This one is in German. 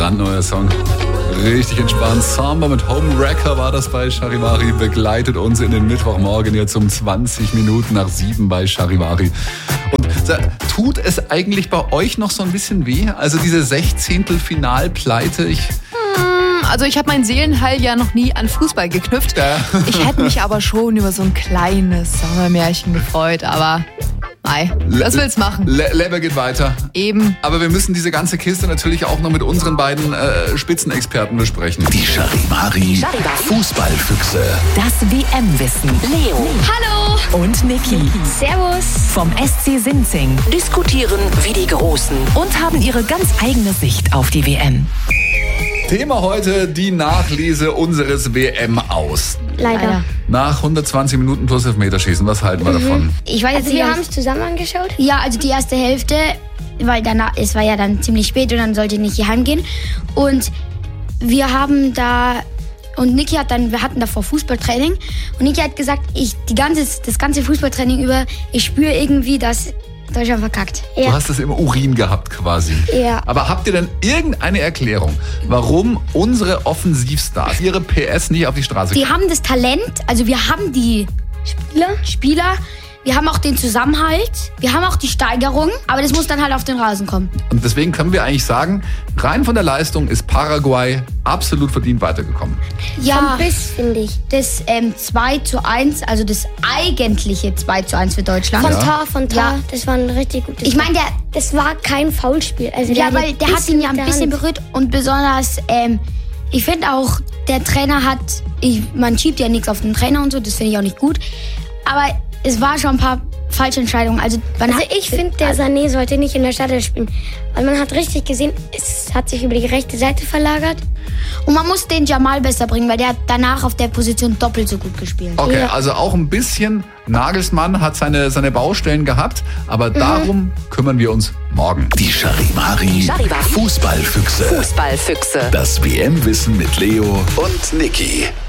brandneuer Song. Richtig entspannt. Samba mit Homewrecker war das bei Charivari. Begleitet uns in den Mittwochmorgen jetzt um 20 Minuten nach 7 bei Charivari. Und tut es eigentlich bei euch noch so ein bisschen weh? Also diese 16. Finalpleite, Also ich habe meinen Seelenheil ja noch nie an Fußball geknüpft. Ja. Ich hätte mich aber schon über so ein kleines Sommermärchen gefreut, aber was will's machen? Lebe geht weiter. Eben. Aber wir müssen diese ganze Kiste natürlich auch noch mit unseren beiden Spitzenexperten besprechen. Die Charivari Fußballfüchse. Das WM-Wissen. Leo. Hallo. Und Niki. Servus. Vom SC Sinzing. Diskutieren wie die Großen. Und haben ihre ganz eigene Sicht auf die WM. Thema heute, die Nachlese unseres WM-Aus. Leider. Nach 120 Minuten plus Elfmeterschießen, was halten wir davon? Ich weiß Also jetzt wir nicht, haben es zusammen angeschaut. ja, also die erste Hälfte, weil danach, es war ja dann ziemlich spät und dann sollte Niki heimgehen. Und wir haben da, und Niki hat dann, wir hatten davor Fußballtraining und Niki hat gesagt, das ganze Fußballtraining über, ich spüre irgendwie, dass Deutschland verkackt. Du hast es im Urin gehabt quasi. Ja. Aber habt ihr denn irgendeine Erklärung, warum unsere Offensivstars ihre PS nicht auf die Straße Die haben das Talent, also wir haben die Spieler, wir haben auch den Zusammenhalt, wir haben auch die Steigerung, aber das muss dann halt auf den Rasen kommen. Und deswegen können wir eigentlich sagen, rein von der Leistung ist Paraguay absolut verdient weitergekommen. Ja, Vom Biss, finde ich. das 2:1, also das eigentliche 2:1 für Deutschland. Von Tar. Ja. Das war ein richtig gutes. Ich meine, das war kein Foulspiel. Also ja, weil der hat ihn ja ein bisschen berührt und besonders, ich finde auch, der Trainer hat, man schiebt ja nichts auf den Trainer und so, das finde ich auch nicht gut, aber es war schon ein paar falsche Entscheidungen. Also ich finde, der Sané sollte nicht in der Startelf spielen. Weil man hat richtig gesehen, es hat sich über die rechte Seite verlagert. Und man muss den Jamal besser bringen, weil der hat danach auf der Position doppelt so gut gespielt. Okay, Ja. also auch ein bisschen Nagelsmann hat seine Baustellen gehabt, aber darum kümmern wir uns morgen. Die Charivari Fußballfüchse. Fußballfüchse. Das WM-Wissen mit Leo und Niki.